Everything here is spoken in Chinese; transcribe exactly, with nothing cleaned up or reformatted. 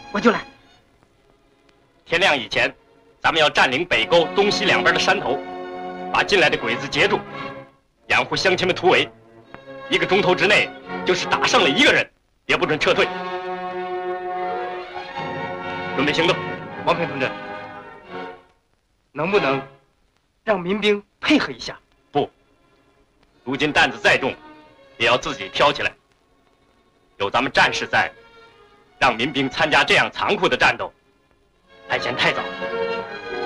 我就来。 天亮以前，咱们要占领北沟东西两边的山头，把进来的鬼子截住，掩护乡亲们突围。一个钟头之内，就是打胜了一个人，也不准撤退。准备行动。 王平同志，能不能让民兵配合一下？ 不，如今担子再重，也要自己挑起来。有咱们战士在，让民兵参加这样残酷的战斗，还嫌太早。